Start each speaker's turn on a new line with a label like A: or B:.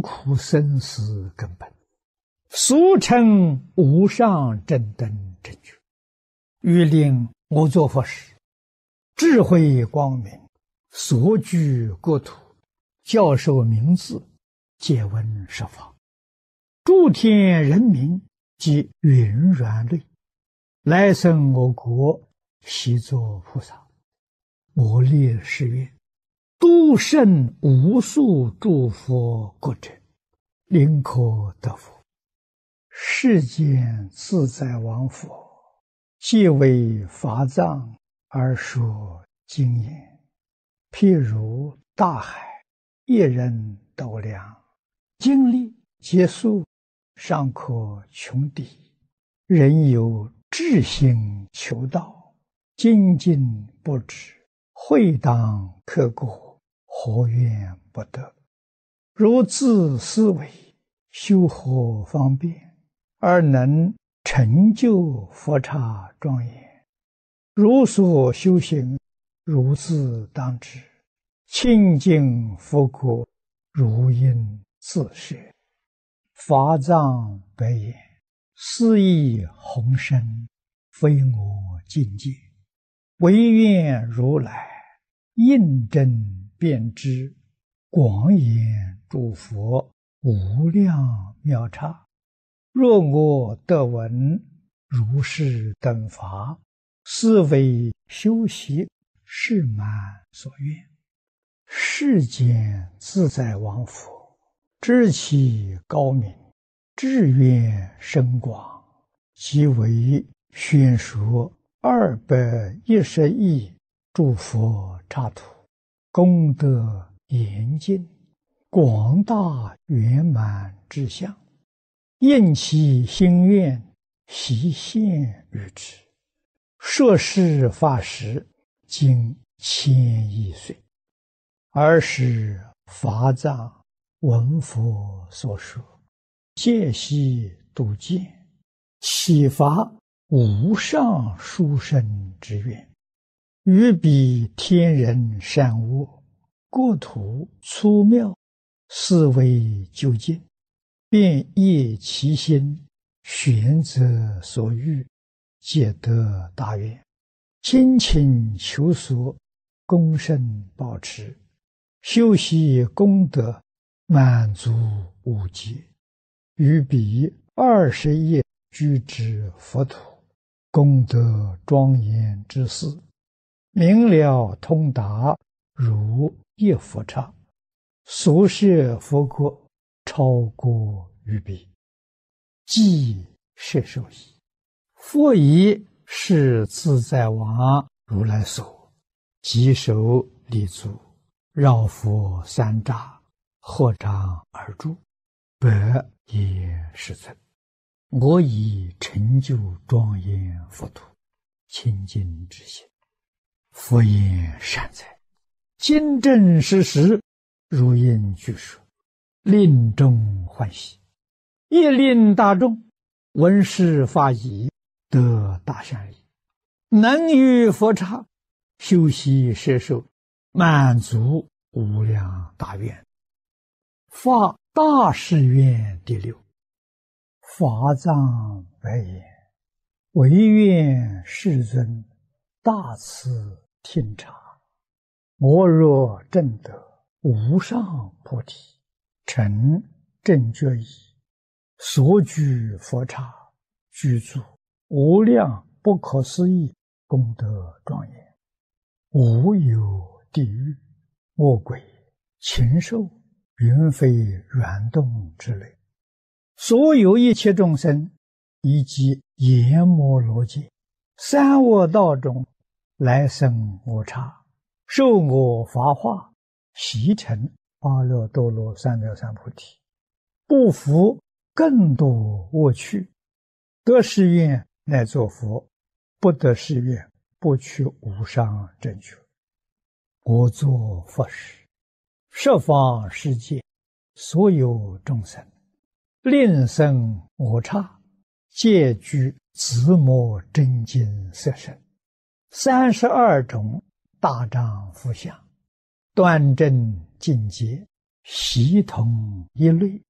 A: 苦生死根本，俗称无上正等正觉。欲令我作佛时，智慧光明，所居国土，教授名字，皆闻十法。诸天人民及云软类，来生我国，悉作菩萨。我立誓愿，度胜无数诸佛国者，宁可得佛。世间自在王佛，皆为法藏而说经言。譬如大海，一人斗量，经历劫数，尚可穷抵。人有志心求道，精进不止，会当刻过，何怨不得？如自思维，修何方便，而能成就佛刹庄严？如所修行，如自当知。清净佛国，如应自摄。法藏白言：斯亦宏深，非我境界。唯愿如来印证遍知，广演诸佛无量妙刹。若我得闻如是等法，斯为修习誓满所愿。世间自在王佛，知其高明，志愿深广，即为宣说210亿诸佛刹土，功德严尽，广大圆满之相，应其心愿，悉现于之。说是法时，经1000亿岁。尔时法藏闻佛所说，戒悉度见，启发无上殊胜之愿。于彼天人善恶，国土粗妙，思维究竟，便业其心，选择所欲，皆得大愿。精勤求索，功胜保持，修习功德，满足无极。于彼20亿居之佛土，功德庄严之事，明了通达，如一佛刹。所摄佛国，超过于彼。即摄受矣。佛以是自在王如来所，即手立足，绕佛三匝，合掌而住，百也世尊。我以成就庄严佛土，清净之心。佛言善哉，今正实实，如应具说，令众欢喜，亦令大众闻是法已，得大善利，能于佛刹修习摄受，满足无量大愿。发大誓愿第6。法藏白言：唯愿世尊大慈听察，我若证得无上菩提，成正觉已，所居佛刹，具足无量不可思议功德庄严，无有地狱、恶鬼、禽兽、云飞软动之类，所有一切众生，以及阎摩罗界、三恶道中来生我刹，受我法化，习成阿耨多罗三藐三菩提，不服更多恶趣，得誓愿乃作佛，不得誓愿不取无上正觉。我作佛时，十方世界所有众生，令生我刹，皆具自摩真经色身，32种大丈夫相，端正境界， 系统一类，